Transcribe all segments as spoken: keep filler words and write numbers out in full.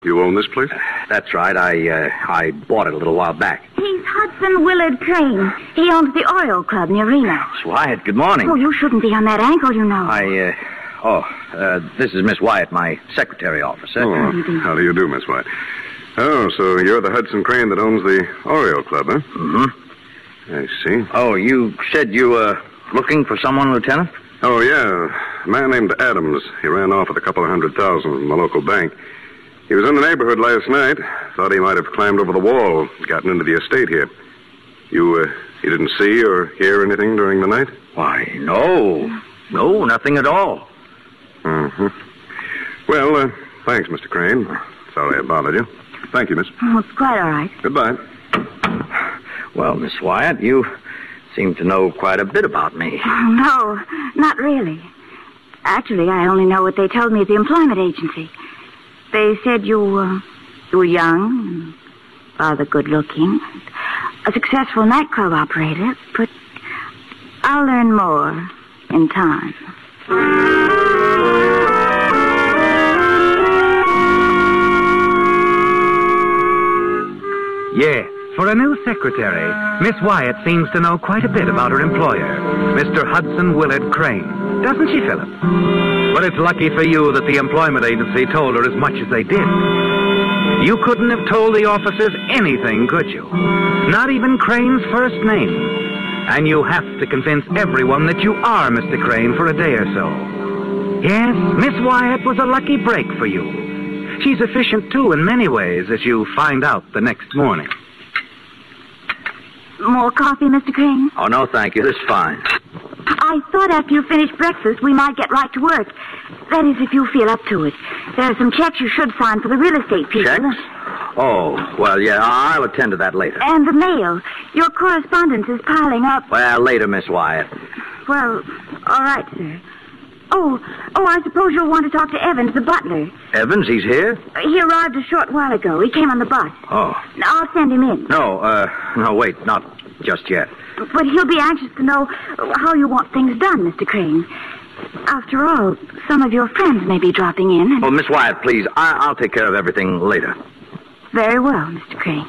You own this place? That's right. I uh, I bought it a little while back. He's Hudson Willard Crane. He owns the Oriole Club near Reno. Miss Wyatt, good morning. Oh, you shouldn't be on that ankle, you know. I, uh... Oh, uh, this is Miss Wyatt, my secretary officer. Oh, How do you do? how do you do, Miss Wyatt? Oh, so you're the Hudson Crane that owns the Oriole Club, huh? Mm-hmm. I see. Oh, you said you were looking for someone, Lieutenant? Oh, yeah. A man named Adams. He ran off with a couple of hundred thousand from the local bank. He was in the neighborhood last night. Thought he might have climbed over the wall and gotten into the estate here. You, uh, you didn't see or hear anything during the night? Why, no. No, nothing at all. Mm-hmm. Well, uh, thanks, Mister Crane. Sorry I bothered you. Thank you, miss. Oh, it's quite all right. Goodbye. Well, Miss Wyatt, you seem to know quite a bit about me. Oh, no, not really. Actually, I only know what they told me at the employment agency. They said you, uh, you were young and rather good-looking, a successful nightclub operator, but I'll learn more in time. Yes, for a new secretary, Miss Wyatt seems to know quite a bit about her employer, Mister Hudson Willard Crane. Doesn't she, Philip? But it's lucky for you that the employment agency told her as much as they did. You couldn't have told the officers anything, could you? Not even Crane's first name. And you have to convince everyone that you are Mister Crane for a day or so. Yes, Miss Wyatt was a lucky break for you. She's efficient, too, in many ways, as you find out the next morning. More coffee, Mister Crane? Oh, no, thank you. This is fine. I thought after you finished breakfast, we might get right to work. That is, if you feel up to it. There are some checks you should sign for the real estate people. Checks? Oh, well, yeah, I'll attend to that later. And the mail. Your correspondence is piling up. Well, later, Miss Wyatt. Well, all right, sir. Oh, oh, I suppose you'll want to talk to Evans, the butler. Evans, he's here? He arrived a short while ago. He came on the bus. Oh. I'll send him in. No, uh, no, wait, not just yet. But he'll be anxious to know how you want things done, Mister Crane. After all, some of your friends may be dropping in. And... Oh, Miss Wyatt, please, I- I'll take care of everything later. Very well, Mister Crane.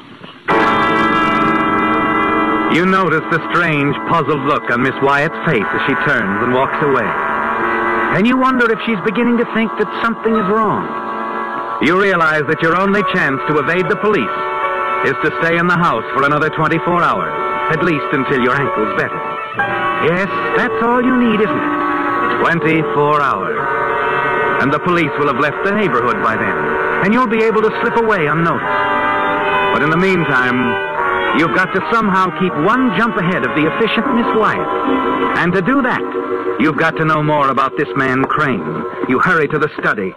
You notice the strange, puzzled look on Miss Wyatt's face as she turns and walks away. And you wonder if she's beginning to think that something is wrong. You realize that your only chance to evade the police is to stay in the house for another twenty-four hours, at least until your ankle's better. Yes, that's all you need, isn't it? twenty-four hours. And the police will have left the neighborhood by then, and you'll be able to slip away unnoticed. But in the meantime, you've got to somehow keep one jump ahead of the efficient Miss Wyatt. And to do that, you've got to know more about this man, Crane. You hurry to the study.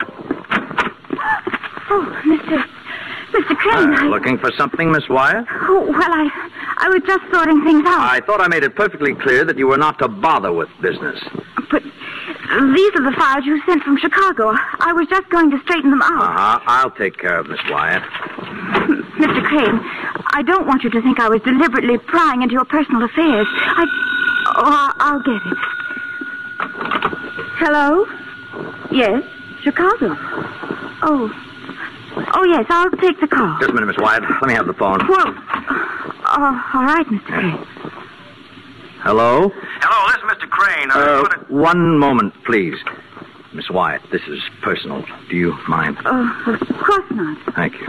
Oh, Mister Mister Crane. Uh, I... Looking for something, Miss Wyatt? Oh, well, I, I was just sorting things out. I thought I made it perfectly clear that you were not to bother with business. But these are the files you sent from Chicago. I was just going to straighten them out. Uh-huh. I'll take care of Miss Wyatt. Mister Crane, I don't want you to think I was deliberately prying into your personal affairs. I... Oh, I'll get it. Hello? Yes, Chicago. Oh. Oh, yes, I'll take the call. Just a minute, Miss Wyatt. Let me have the phone. Whoa. Oh, all right, Mister Crane. Hello? Hello, this is Mister Crane. I Uh, wanted- one moment, please. Miss Wyatt, this is personal. Do you mind? Oh, of course not. Thank you.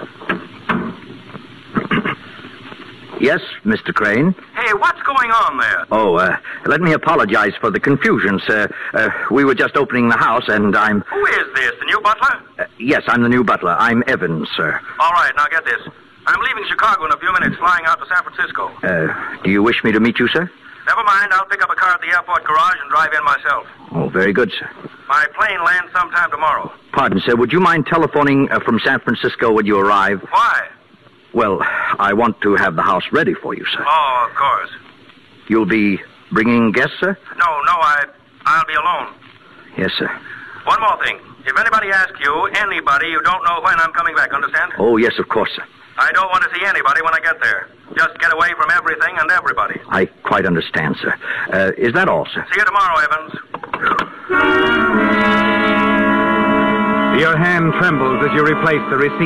Yes, Mister Crane? Hey, what's going on there? Oh, uh, let me apologize for the confusion, sir. Uh, we were just opening the house, and I'm... Who is this, the new butler? Uh, yes, I'm the new butler. I'm Evans, sir. All right, now get this. I'm leaving Chicago in a few minutes, flying out to San Francisco. Uh, do you wish me to meet you, sir? Never mind, I'll pick up a car at the airport garage and drive in myself. Oh, very good, sir. My plane lands sometime tomorrow. Pardon, sir. Would you mind telephoning uh, from San Francisco when you arrive? Why? Well, I want to have the house ready for you, sir. Oh, of course. You'll be bringing guests, sir? No, no, I, I'll be alone. Yes, sir. One more thing. If anybody asks you, anybody, you don't know when I'm coming back, understand? Oh, yes, of course, sir. I don't want to see anybody when I get there. Just get away from everything and everybody. I quite understand, sir. Uh, is that all, sir? See you tomorrow, Evans. Your hand trembles as you replace the receipt.